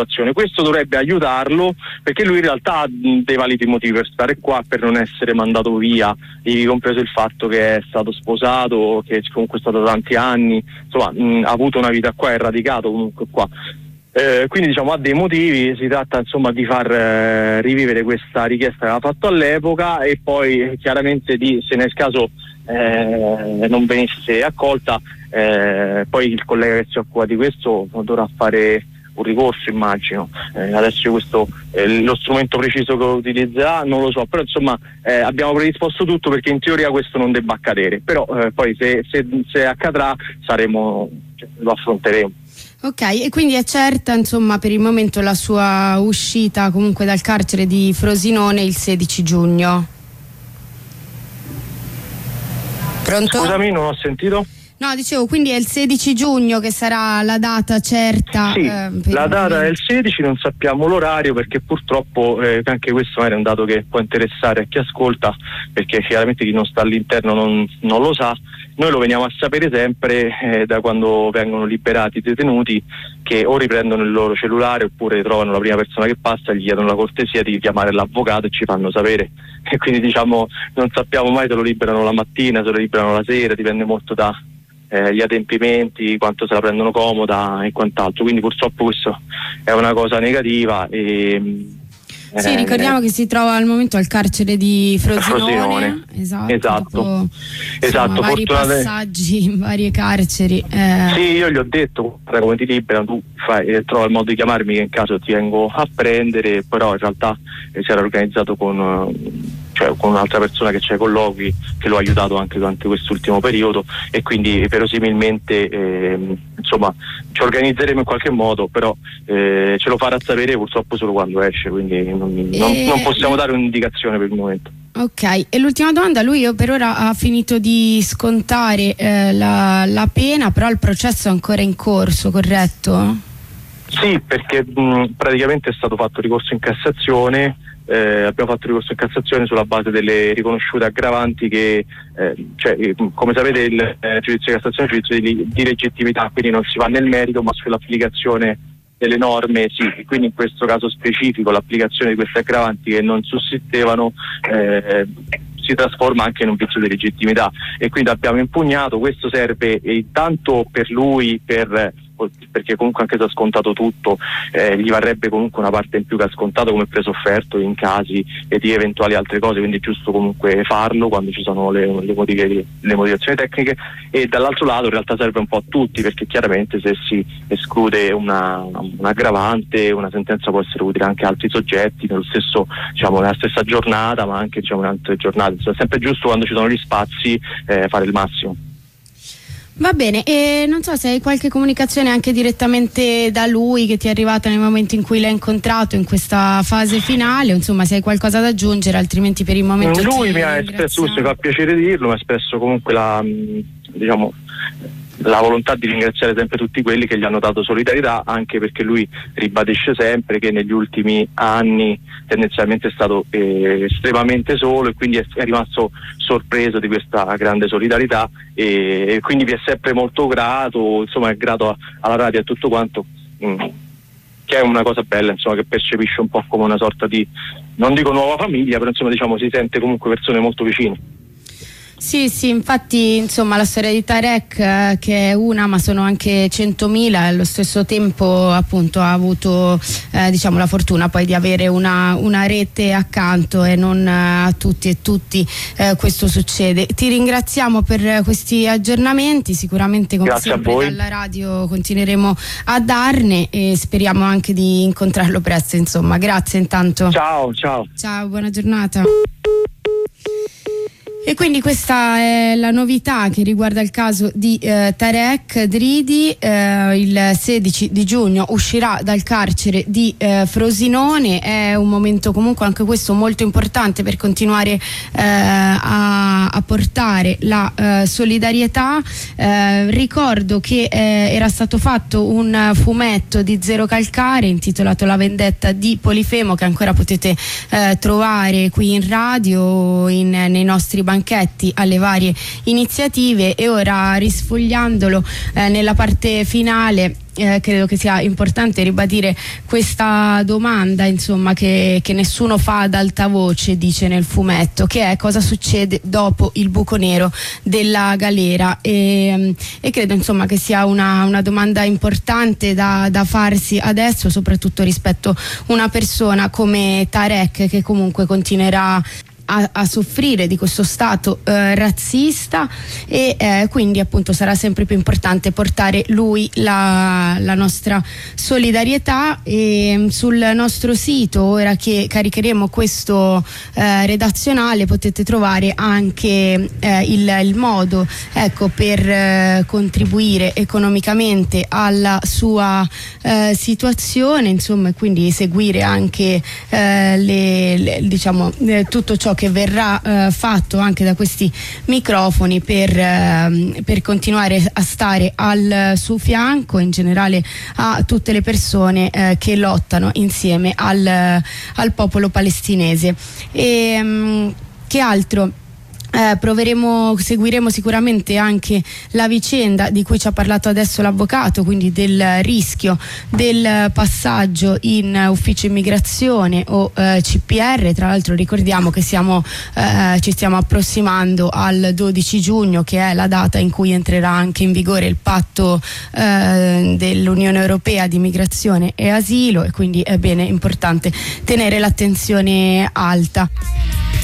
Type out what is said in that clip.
situazione. Questo dovrebbe aiutarlo, perché lui in realtà ha dei validi motivi per stare qua, per non essere mandato via, ivi compreso il fatto che è stato sposato, che comunque è stato da tanti anni, insomma ha avuto una vita qua, è radicato comunque qua. Quindi diciamo ha dei motivi, si tratta insomma di far rivivere questa richiesta che aveva fatto all'epoca, e poi chiaramente se nel caso non venisse accolta, poi il collega che si occupa di questo dovrà fare un ricorso, immagino. Adesso questo lo strumento preciso che utilizzerà non lo so, però insomma abbiamo predisposto tutto perché in teoria questo non debba accadere, però poi se accadrà lo affronteremo. Ok, e quindi è certa insomma per il momento la sua uscita comunque dal carcere di Frosinone il 16 giugno. Pronto? Scusami, non ho sentito. No, dicevo, quindi è il 16 giugno che sarà la data certa. Sì, la data è il 16, non sappiamo l'orario perché purtroppo anche questo magari è un dato che può interessare a chi ascolta, perché chiaramente chi non sta all'interno non lo sa. Noi lo veniamo a sapere sempre da quando vengono liberati i detenuti, che o riprendono il loro cellulare oppure trovano la prima persona che passa, gli chiedono la cortesia di chiamare l'avvocato e ci fanno sapere. E quindi diciamo non sappiamo mai se lo liberano la mattina, se lo liberano la sera, dipende molto da gli adempimenti, quanto se la prendono comoda e quant'altro, quindi purtroppo questo è una cosa negativa. Sì, ricordiamo che si trova al momento al carcere di Frosinone. Esatto. Dopo, vari passaggi in varie carceri. Sì, io gli ho detto, come ti liberano tu trova il modo di chiamarmi che in caso ti vengo a prendere, però in realtà si era organizzato con un'altra persona che c'è colloqui, che lo ha aiutato anche durante quest'ultimo periodo, e quindi verosimilmente insomma ci organizzeremo in qualche modo, però ce lo farà sapere purtroppo solo quando esce, quindi non possiamo dare un'indicazione per il momento. Ok, e l'ultima domanda, lui per ora ha finito di scontare la pena, però il processo è ancora in corso, corretto? Sì, perché praticamente è stato fatto ricorso in Cassazione. Abbiamo fatto ricorso in Cassazione sulla base delle riconosciute aggravanti che come sapete il giudizio di Cassazione è un giudizio di legittimità, quindi non si va nel merito ma sull'applicazione delle norme, sì. Quindi in questo caso specifico l'applicazione di queste aggravanti che non sussistevano si trasforma anche in un vizio di legittimità, e quindi abbiamo impugnato. Questo serve intanto per lui, perché comunque anche se ha scontato tutto gli varrebbe comunque una parte in più che ha scontato come presofferto in casi di eventuali altre cose, quindi è giusto comunque farlo quando ci sono le motivazioni tecniche, e dall'altro lato in realtà serve un po' a tutti, perché chiaramente se si esclude un aggravante, una sentenza può essere utile anche a altri soggetti nella stessa giornata, ma anche in altre giornate. È sempre giusto, quando ci sono gli spazi, fare il massimo. Va bene, e non so se hai qualche comunicazione anche direttamente da lui che ti è arrivata nel momento in cui l'hai incontrato in questa fase finale, insomma se hai qualcosa da aggiungere, altrimenti per il momento lui mi ha espresso, questo fa piacere dirlo, mi ha espresso comunque la volontà di ringraziare sempre tutti quelli che gli hanno dato solidarietà, anche perché lui ribadisce sempre che negli ultimi anni tendenzialmente è stato estremamente solo, e quindi è rimasto sorpreso di questa grande solidarietà, e quindi vi è sempre molto grato, insomma è grato alla radio e a tutto quanto, che è una cosa bella, insomma, che percepisce un po' come una sorta di, non dico nuova famiglia, però insomma si sente comunque persone molto vicine. Sì, infatti insomma la storia di Tarek, che è una ma sono anche 100.000, allo stesso tempo appunto ha avuto la fortuna poi di avere una rete accanto, e non a tutti e tutti questo succede. Ti ringraziamo per questi aggiornamenti, sicuramente come sempre dalla radio continueremo a darne, e speriamo anche di incontrarlo presto, insomma. Grazie intanto. Ciao, buona giornata. E quindi questa è la novità che riguarda il caso di Tarek Dridi. Il 16 di giugno uscirà dal carcere di Frosinone. È un momento comunque anche questo molto importante per continuare a portare la solidarietà. Ricordo che era stato fatto un fumetto di Zero Calcare intitolato La vendetta di Polifemo, che ancora potete trovare qui in radio, nei nostri banchetti alle varie iniziative. E ora, risfogliandolo nella parte finale, credo che sia importante ribadire questa domanda, insomma, che nessuno fa ad alta voce, dice nel fumetto, che è: cosa succede dopo il buco nero della galera? E credo, insomma, che sia una domanda importante da farsi adesso, soprattutto rispetto a una persona come Tarek, che comunque continuerà a soffrire di questo stato razzista, e quindi appunto sarà sempre più importante portare lui la nostra solidarietà. E sul nostro sito, ora che caricheremo questo redazionale, potete trovare anche il modo, ecco, per contribuire economicamente alla sua situazione, insomma, e quindi seguire anche diciamo tutto ciò che verrà fatto anche da questi microfoni per continuare a stare al suo fianco, in generale a tutte le persone che lottano insieme al popolo palestinese. E che altro? Seguiremo sicuramente anche la vicenda di cui ci ha parlato adesso l'avvocato, quindi del rischio del passaggio in ufficio immigrazione o CPR. Tra l'altro ricordiamo che ci stiamo approssimando al 12 giugno, che è la data in cui entrerà anche in vigore il patto dell'Unione Europea di migrazione e asilo, e quindi è bene, importante tenere l'attenzione alta.